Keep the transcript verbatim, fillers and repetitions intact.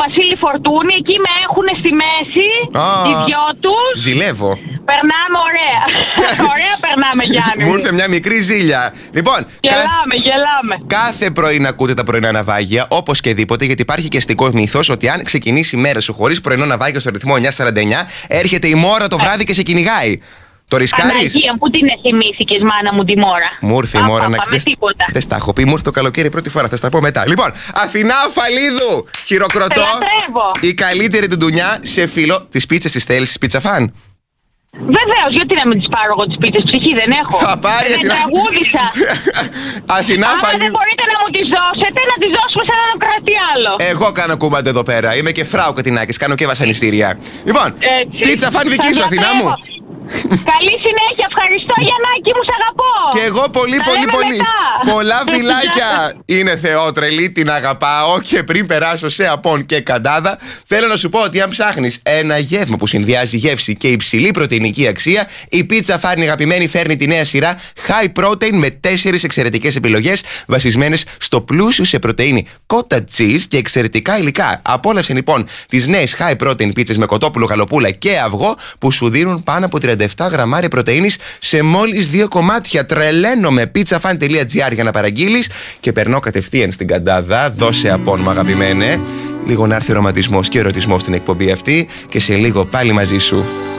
Βασίλη Φορτούνη. Εκεί με έχουν στη μέση. Oh, οι δυο τους. Ζηλεύω. Περνάμε ωραία. Ωραία περνάμε, Γιάννη. Μου ήρθε μια μικρή ζήλια. Λοιπόν, γελάμε, κα... γελάμε. Κάθε πρωί να ακούτε τα πρωινά ναυάγια, όπως και δίποτε, γιατί υπάρχει και αστικό μύθος ότι αν ξεκινήσει η μέρα σου χωρίς πρωινό ναυάγιο στο ρυθμό εννιά σαράντα εννιά, έρχεται η μόρα το βράδυ και σε κυνηγάει. Το ρισκάρεις? Παναγία, πού την θυμήθηκες, μάνα μου, τη μόρα? Μου ήρθε η μόρα να ξέρεις. Δεν στα έχω πει, μου ήρθε το καλοκαίρι πρώτη φορά, θα στα πω μετά. Λοιπόν, Αθηνά Φαλίδου, χειροκροτώ. Η καλύτερη του ντουνιά σε φίλο. Τις πίτσες τις θέλεις, τις πίτσα φαν? Βεβαίως, γιατί να μην τις πάρω εγώ τις πίτσες, ψυχή δεν έχω. Θα πάρει, δεν Αθηνά. Τραγούδισα. Αθηνά Άμα Φαλίδου. δεν μπορείτε να μου τις δώσετε, να τις δώσουμε σε έναν κρατή άλλο. Εγώ κάνω κούμπαντε εδώ πέρα. Είμαι και φράου Κατινάκης, κάνω και βασανιστήρια. Λοιπόν, έτσι. Πίτσα φαν δική σου, Αθηνά μου. Καλή συνέχεια, ευχαριστώ Γιαννάκη μου, σ' αγαπώ. Και εγώ πολύ Τα πολύ πολύ μετά. Πολλά φιλάκια. Είναι θεότρελη, την αγαπάω. Και πριν περάσω σε Απόν και Καντάδα, θέλω να σου πω ότι αν ψάχνεις ένα γεύμα που συνδυάζει γεύση και υψηλή πρωτεϊνική αξία, η πίτσα φαν αγαπημένη φέρνει τη νέα σειρά High Protein με τέσσερις εξαιρετικές επιλογές βασισμένες στο πλούσιο σε πρωτεΐνη cottage cheese και εξαιρετικά υλικά. Απόλαυσε λοιπόν τις νέες High Protein πίτσες με κοτόπουλο, γαλοπούλα και αυγό που σου δίνουν πάνω από τριάντα επτά γραμμάρια πρωτεΐνης σε μόλις δύο κομμάτια. Τρελαίνομαι. pizzafan τελεία gr για να παραγγείλεις και περνώ κατευθείαν στην Καντάδα. Δώσε απόνομα, αγαπημένε. Λίγο να έρθει ο ρομαντισμός και ο ερωτισμός στην εκπομπή αυτή και σε λίγο πάλι μαζί σου.